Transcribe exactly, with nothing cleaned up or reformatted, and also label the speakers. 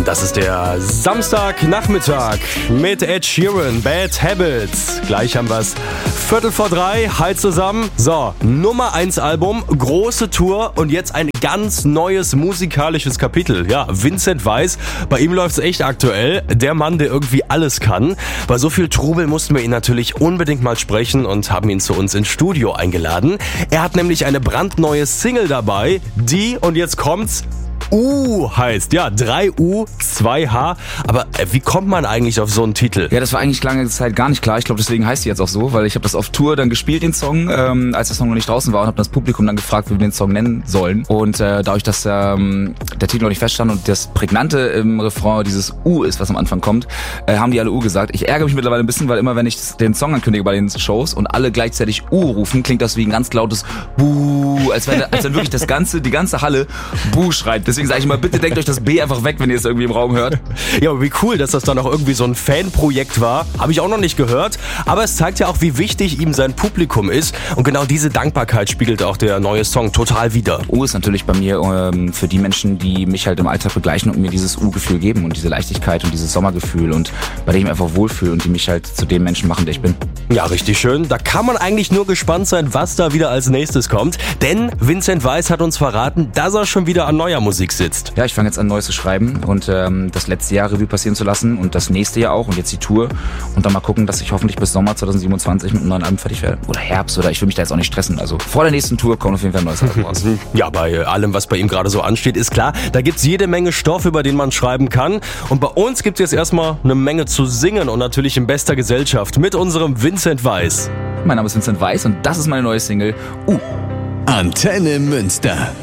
Speaker 1: Und das ist der Samstagnachmittag mit Ed Sheeran, Bad Habits. Gleich haben wir es Viertel vor drei, hi zusammen. So, Nummer eins Album, große Tour und jetzt ein ganz neues musikalisches Kapitel. Ja, Vincent Weiss, bei ihm läuft's echt aktuell. Der Mann, der irgendwie alles kann. Bei so viel Trubel mussten wir ihn natürlich unbedingt mal sprechen und haben ihn zu uns ins Studio eingeladen. Er hat nämlich eine brandneue Single dabei, die, und jetzt kommt's, U heißt, ja, drei U, zwei H. Aber äh, wie kommt man eigentlich auf so einen Titel?
Speaker 2: Ja, das war eigentlich lange Zeit gar nicht klar. Ich glaube, deswegen heißt die jetzt auch so, weil ich habe das auf Tour dann gespielt, den Song, ähm, als der Song noch nicht draußen war, und habe das Publikum dann gefragt, wie wir den Song nennen sollen. Und äh, dadurch, dass ähm, der Titel noch nicht feststand und das Prägnante im Refrain dieses U ist, was am Anfang kommt, äh, haben die alle U gesagt. Ich ärgere mich mittlerweile ein bisschen, weil immer, wenn ich den Song ankündige bei den Shows und alle gleichzeitig U rufen, klingt das wie ein ganz lautes Buh, als wenn, als wenn wirklich das ganze, die ganze Halle Buh schreit. Deswegen sage ich immer, bitte denkt euch das B einfach weg, wenn ihr es irgendwie im Raum hört.
Speaker 1: Ja, aber wie cool, dass das dann auch irgendwie so ein Fanprojekt war. Habe ich auch noch nicht gehört. Aber es zeigt ja auch, wie wichtig ihm sein Publikum ist. Und genau diese Dankbarkeit spiegelt auch der neue Song total wider.
Speaker 2: U ist natürlich bei mir ähm, für die Menschen, die mich halt im Alltag begleichen und mir dieses U-Gefühl geben und diese Leichtigkeit und dieses Sommergefühl und bei dem ich mich einfach wohlfühle und die mich halt zu dem Menschen machen, der ich bin.
Speaker 1: Ja, richtig schön. Da kann man eigentlich nur gespannt sein, was da wieder als nächstes kommt. Denn Vincent Weiss hat uns verraten, dass er schon wieder an neuer Musik sitzt.
Speaker 2: Ja, ich fange jetzt an, Neues zu schreiben und ähm, das letzte Jahr Revue passieren zu lassen und das nächste Jahr auch und jetzt die Tour und dann mal gucken, dass ich hoffentlich bis Sommer zwanzig siebenundzwanzig mit einem neuen Album fertig werde. Oder Herbst, oder ich will mich da jetzt auch nicht stressen. Also vor der nächsten Tour kommt auf jeden Fall ein neues Album raus.
Speaker 1: Ja, bei allem, was bei ihm gerade so ansteht, ist klar, da gibt's jede Menge Stoff, über den man schreiben kann. Und bei uns gibt's jetzt erstmal eine Menge zu singen und natürlich in bester Gesellschaft mit unserem Vincent Weiss.
Speaker 2: Mein Name ist Vincent Weiss und das ist meine neue Single U.
Speaker 3: Antenne Münster.